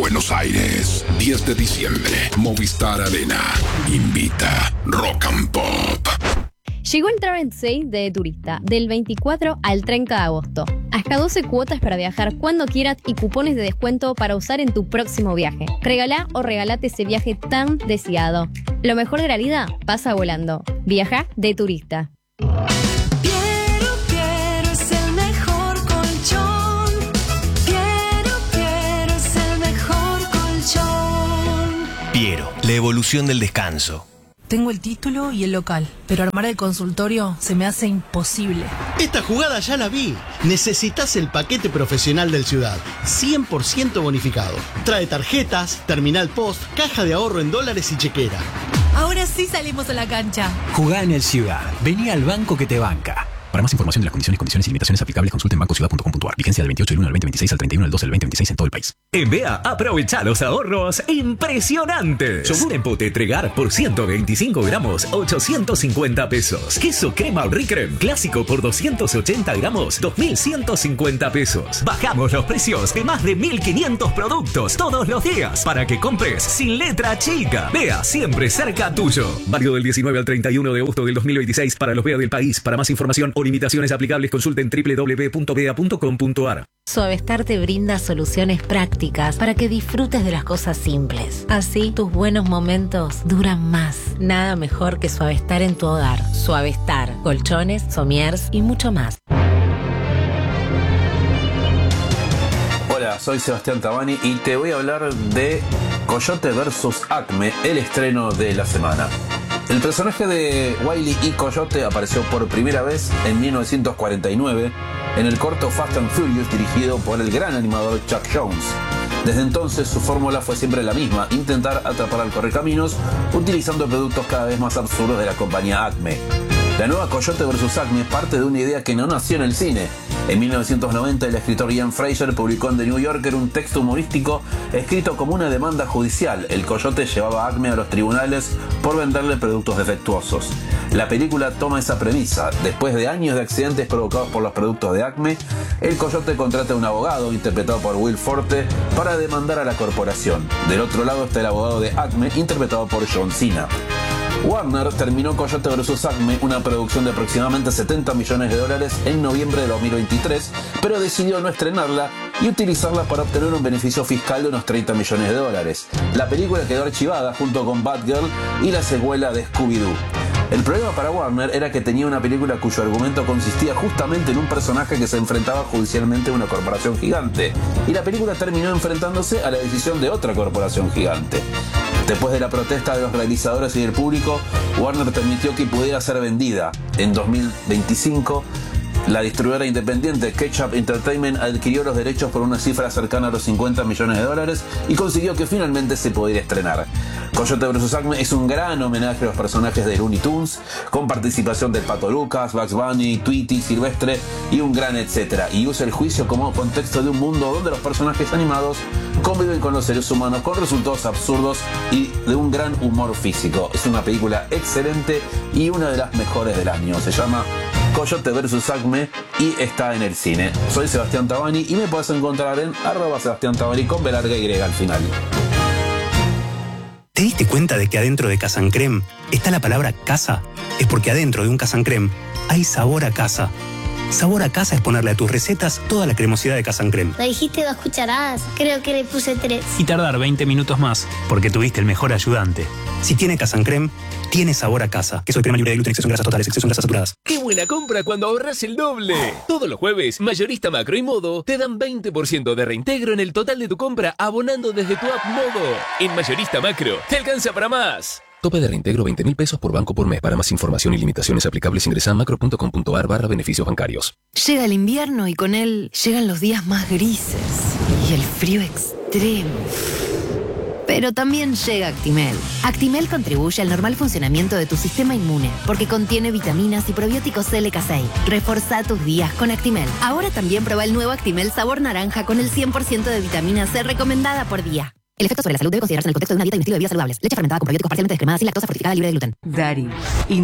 Buenos Aires, 10 de diciembre, Movistar Arena. Invita Rock and Pop. Llegó el Travel Sale de Turista, del 24 al 30 de agosto. Hasta 12 cuotas para viajar cuando quieras y cupones de descuento para usar en tu próximo viaje. Regalá o regalate ese viaje tan deseado. Lo mejor de la vida pasa volando. Viaja de Turista. Piero es el mejor colchón. Piero es el mejor colchón. Piero, la evolución del descanso. Tengo el título y el local, pero armar el consultorio se me hace imposible. Esta jugada ya la vi. Necesitas el paquete profesional del Ciudad, 100% bonificado. Trae tarjetas, terminal post, caja de ahorro en dólares y chequera. Ahora sí salimos a la cancha. Jugá en el Ciudad. Vení al banco que te banca. Para más información de las condiciones y limitaciones aplicables, consulte en bancociudad.com.ar. Vigencia del 28 del 1 al 2026 al 31 del 12 del 2026 en todo el país. En BEA, aprovecha los ahorros impresionantes. Yogur en pote Tregar por 125 gramos, 850 pesos. Queso crema Ricrem clásico por 280 gramos, 2.150 pesos. Bajamos los precios de más de 1.500 productos todos los días para que compres sin letra chica. BEA, siempre cerca tuyo. Válido del 19 al 31 de agosto del 2026 para los BEA del país. Para más información o limitaciones aplicables, consulten www.bea.com.ar. Suavestar te brinda soluciones prácticas para que disfrutes de las cosas simples. Así, tus buenos momentos duran más. Nada mejor que Suavestar en tu hogar. Suavestar, colchones, somiers y mucho más. Hola, soy Sebastián Tabani y te voy a hablar de Coyote vs. Acme, el estreno de la semana. El personaje de Wile E. Coyote apareció por primera vez en 1949 en el corto Fast and Furious dirigido por el gran animador Chuck Jones. Desde entonces su fórmula fue siempre la misma, intentar atrapar al correcaminos utilizando productos cada vez más absurdos de la compañía Acme. La nueva Coyote vs. Acme parte de una idea que no nació en el cine. En 1990 el escritor Ian Fraser publicó en The New Yorker un texto humorístico escrito como una demanda judicial. El Coyote llevaba a Acme a los tribunales por venderle productos defectuosos. La película toma esa premisa. Después de años de accidentes provocados por los productos de Acme, el Coyote contrata a un abogado, interpretado por Will Forte, para demandar a la corporación. Del otro lado está el abogado de Acme, interpretado por John Cena. Warner terminó Coyote vs. Acme, una producción de aproximadamente $70 millones en noviembre de 2023, pero decidió no estrenarla y utilizarla para obtener un beneficio fiscal de unos $30 millones. La película quedó archivada junto con Batgirl y la secuela de Scooby-Doo. El problema para Warner era que tenía una película cuyo argumento consistía justamente en un personaje que se enfrentaba judicialmente a una corporación gigante, y la película terminó enfrentándose a la decisión de otra corporación gigante. Después de la protesta de los realizadores y del público, Warner permitió que pudiera ser vendida. En 2025, la distribuidora independiente Ketchup Entertainment adquirió los derechos por una cifra cercana a los $50 millones y consiguió que finalmente se pudiera estrenar. Coyote vs. Acme es un gran homenaje a los personajes de Looney Tunes, con participación del Pato Lucas, Bugs Bunny, Tweety, Silvestre y un gran etcétera, y usa el juicio como contexto de un mundo donde los personajes animados conviven con los seres humanos con resultados absurdos y de un gran humor físico. Es una película excelente y una de las mejores del año. Se llama Coyote vs. Acme y está en el cine. Soy Sebastián Tabani y me puedes encontrar en @Sebastián Tabani con B larga Y al final. ¿Te diste cuenta de que adentro de Casan Creme está la palabra casa? Es porque adentro de un Casan Creme hay sabor a casa. Sabor a casa es ponerle a tus recetas toda la cremosidad de Casan Creme. ¿Le dijiste 2 cucharadas? Creo que le puse 3. Y tardar 20 minutos más, porque tuviste el mejor ayudante. Si tiene Casan Creme, tiene sabor a casa. Queso de crema libre de gluten, exceso en grasas totales, exceso en grasas saturadas. ¡Qué buena compra cuando ahorras el doble! Todos los jueves, Mayorista Macro y Modo te dan 20% de reintegro en el total de tu compra abonando desde tu app Modo. En Mayorista Macro, te alcanza para más. Tope de reintegro 20.000 pesos por banco por mes. Para más información y limitaciones aplicables ingresa a macro.com.ar/beneficios bancarios. Llega el invierno y con él llegan los días más grises y el frío extremo. Pero también llega Actimel. Actimel contribuye al normal funcionamiento de tu sistema inmune porque contiene vitaminas y probióticos LK6. Reforzá tus días con Actimel. Ahora también prueba el nuevo Actimel sabor naranja con el 100% de vitamina C recomendada por día. El efecto sobre la salud debe considerarse en el contexto de una dieta y un estilo de vida saludables. Leche fermentada con probióticos parcialmente descremadas sin lactosa fortificada libre de gluten. Dari,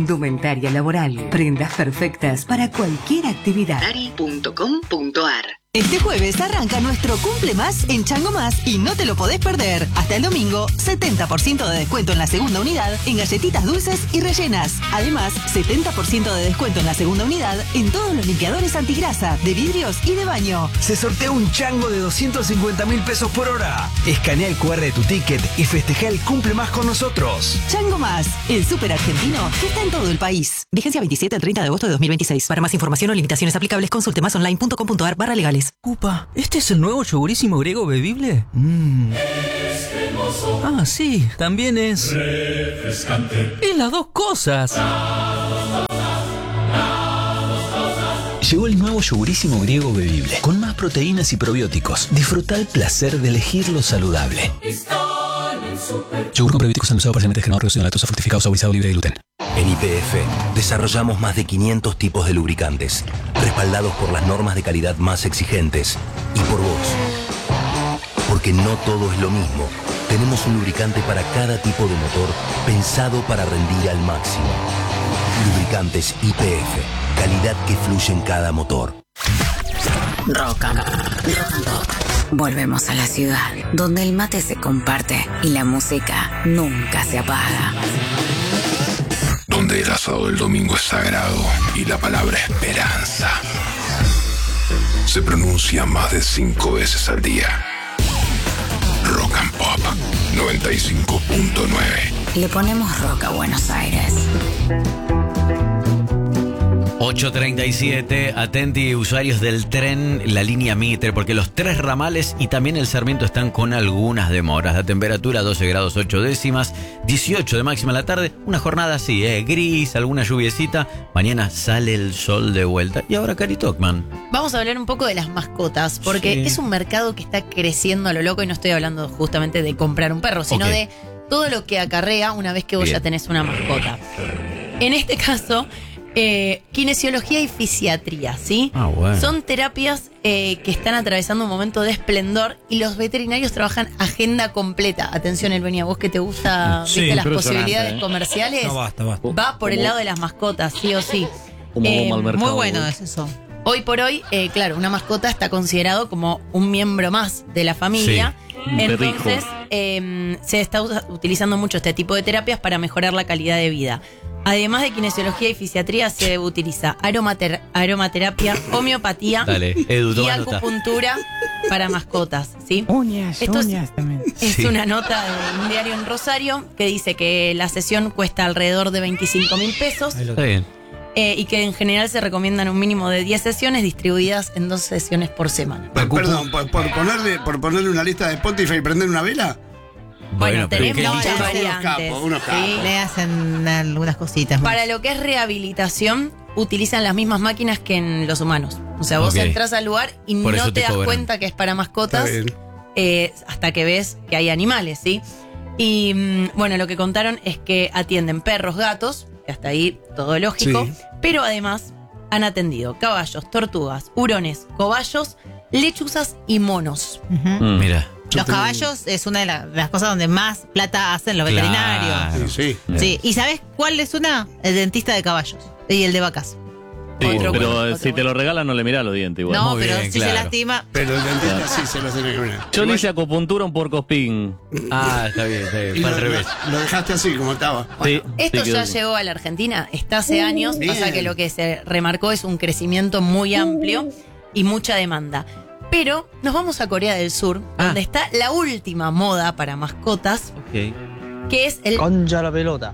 indumentaria laboral. Prendas perfectas para cualquier actividad. Dari.com.ar Este jueves arranca nuestro Cumple Más en Chango Más y no te lo podés perder. Hasta el domingo, 70% de descuento en la segunda unidad en galletitas dulces y rellenas. Además, 70% de descuento en la segunda unidad en todos los limpiadores antigrasa, de vidrios y de baño. Se sortea un chango de 250.000 pesos por hora. Escanea el QR de tu ticket y festeja el Cumple Más con nosotros. Chango Más, el súper argentino que está en todo el país. Vigencia 27 al 30 de agosto de 2026. Para más información o limitaciones aplicables, consulte masonline.com.ar/legales. Upa, ¿este es el nuevo yogurísimo griego bebible? Ah, sí, también es refrescante. Y las dos cosas. Llegó el nuevo yogurísimo griego bebible, con más proteínas y probióticos. Disfruta el placer de elegir lo saludable. Yogur con probióticos endulzado parcialmente descremado, reducido en lactosa, fortificado, saborizado, libre de gluten. En YPF desarrollamos más de 500 tipos de lubricantes, respaldados por las normas de calidad más exigentes y por vos. Porque no todo es lo mismo. Tenemos un lubricante para cada tipo de motor, pensado para rendir al máximo. Lubricantes YPF, calidad que fluye en cada motor. Rock and Pop. Volvemos a la ciudad, donde el mate se comparte y la música nunca se apaga. Donde el asado del domingo es sagrado y la palabra esperanza se pronuncia más de 5 veces al día. Rock and Pop 95.9. Le ponemos rock a Buenos Aires. 8:37, atenti usuarios del tren, la línea Mitre, porque los 3 ramales y también el Sarmiento están con algunas demoras. La temperatura 12 grados 8 décimas, 18 de máxima en la tarde, una jornada así, gris, alguna lluviecita, mañana sale el sol de vuelta. Y ahora Cari Tocman. Vamos a hablar un poco de las mascotas, porque Sí. es un mercado que está creciendo a lo loco y no estoy hablando justamente de comprar un perro, sino Ok. de todo lo que acarrea una vez que vos Bien. ya tenés una mascota. En este caso, kinesiología y fisiatría, ¿sí? Ah, bueno. Son terapias que están atravesando un momento de esplendor y los veterinarios trabajan agenda completa. Atención, Elvenia, vos que te gusta, Sí, viste, las impresionante, posibilidades comerciales, No, basta. va por el lado de las mascotas, sí o sí. Muy bueno es eso. Hoy por hoy, claro, una mascota está considerado como un miembro más de la familia. Sí, un Entonces, se está utilizando mucho este tipo de terapias para mejorar la calidad de vida. Además de kinesiología y fisiatría, se utiliza aromaterapia, homeopatía Dale, Edu, y toma nota. acupuntura para mascotas, ¿sí? Uñas también. Es Sí. una nota de un diario en Rosario que dice que la sesión cuesta alrededor de 25.000 pesos. Está bien. Y que en general se recomiendan un mínimo de 10 sesiones distribuidas en 2 sesiones por semana. Perdón, por ponerle una lista de Spotify y prender una vela. Bueno, pero tenemos qué muchas lindo. variantes. Unos capos. ¿sí? Le hacen algunas cositas más. Para lo que es rehabilitación, utilizan las mismas máquinas que en los humanos. O sea, vos Ok. entras al lugar y Por no eso te te das cobran. cuenta que es para mascotas Está bien. hasta que ves que hay animales, ¿sí? Y bueno, lo que contaron es que atienden perros, gatos, que hasta ahí todo lógico, Sí. pero además han atendido caballos, tortugas, hurones, cobayos, lechuzas y monos. Mira. Los caballos es una de las cosas donde más plata hacen los veterinarios. Sí. Sí. ¿Y sabes cuál es una? El dentista de caballos y el de vacas. Sí, Otro pero bueno, si te lo regalan no le mirás los dientes igual. No, Muy pero bien, si claro. se lastima. Pero el dentista sí se lo tiene que mirar. Yo le hice acupuntura a un puercoespín. Ah, está bien, Y fue lo, al revés. lo dejaste así como estaba. Sí, Esto sí, ya quedó- llegó a la Argentina, está hace años, bien. pasa que lo que se remarcó es un crecimiento muy amplio y mucha demanda. Pero nos vamos a Corea del Sur, donde está la última moda para mascotas, Ok. que es el... Concha la pelota.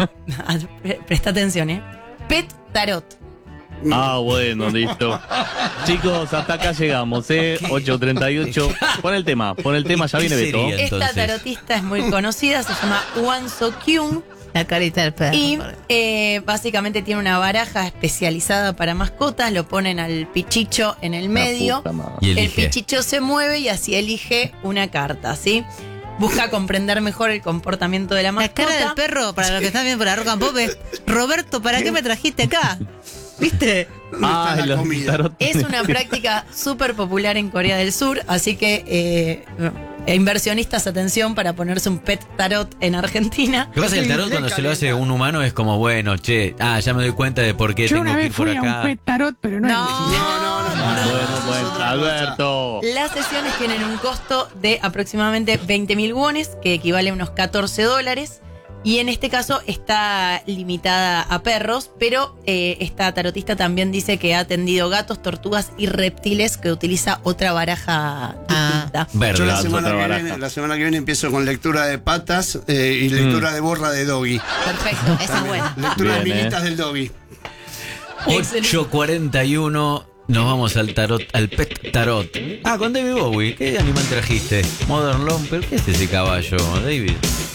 Presta atención, Pet Tarot. Ah, bueno, listo. Chicos, hasta acá llegamos, 8:38. Pon el tema, ya viene ¿Qué Beto. sería? Esta Entonces. tarotista es muy conocida, se llama Won So-kyung. La carita del perro. Y básicamente tiene una baraja especializada para mascotas, lo ponen al pichicho en el medio, puta madre. Y el elige. pichicho se mueve y así elige una carta, ¿sí? Busca comprender mejor el comportamiento de la La mascota. cara del perro, para los que están viendo por la Rock and Pop, es: Roberto, ¿para qué me trajiste acá? ¿Viste? Ah, está la los comida? tarot. Es una práctica súper popular en Corea del Sur, así que inversionistas, atención para ponerse un pet tarot en Argentina. Lo que pasa es que el tarot cuando se lo hace un humano es como, bueno, che, ya me doy cuenta de por qué Yo tengo una que ir vez por fui a un acá. pet tarot, pero no, No, Bueno, Alberto. Las sesiones tienen un costo de aproximadamente 20.000 wones, que equivale a unos $14. Y en este caso está limitada a perros, pero esta tarotista también dice que ha atendido gatos, tortugas y reptiles, que utiliza otra baraja distinta. Yo la semana que viene empiezo con lectura de patas y lectura de borra de doggy. Perfecto, esa es buena. Lectura de Bien, minitas del doggy. 8:41. Nos vamos al tarot, al Pet Tarot. Con David Bowie. ¿Qué animal trajiste? Modern Lomper. ¿Qué es ese caballo, David?